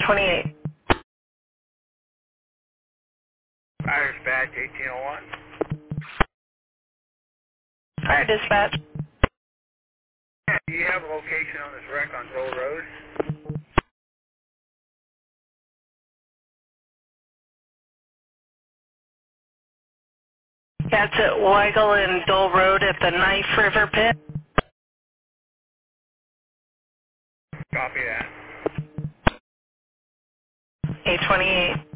828. Fire dispatch 1801. Fire dispatch. Do you have a location on this wreck on Dole Road? That's at Weigel and Dole Road at the Knife River Pit. Copy that. 828.